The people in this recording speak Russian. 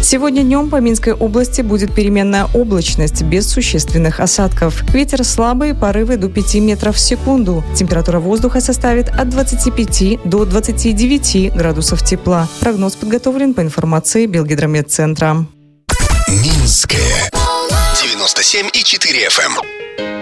Сегодня днем по Минской области будет переменная облачность без существенных осадков. Ветер слабый, порывы до 5 метров в секунду. Температура воздуха составит от 25 до 29 градусов тепла. Прогноз подготовлен по информации Белгидрометцентра. Минская 97,4 FM.